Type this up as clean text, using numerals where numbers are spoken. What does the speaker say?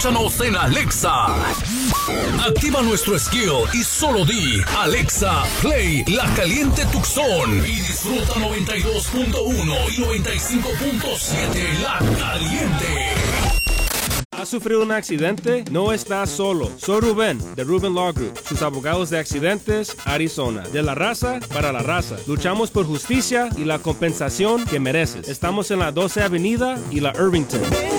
Escúchanos en Alexa. Activa nuestro skill y solo di Alexa, play La Caliente Tucson y disfruta 92.1 y 95.7 La Caliente. ¿Has sufrido un accidente? No estás solo. Soy Rubén, de Rubén Law Group, sus abogados de accidentes, Arizona. De la raza para la raza. Luchamos por justicia y la compensación que mereces. Estamos en la 12 Avenida y la Irvington.